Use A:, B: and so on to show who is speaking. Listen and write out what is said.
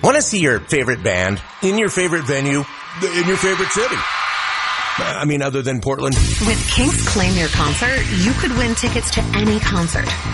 A: Want to see your favorite band in your favorite venue in your favorite city? I mean, other than Portland.
B: With Kinks Claim Your Concert, you could win tickets to any concert.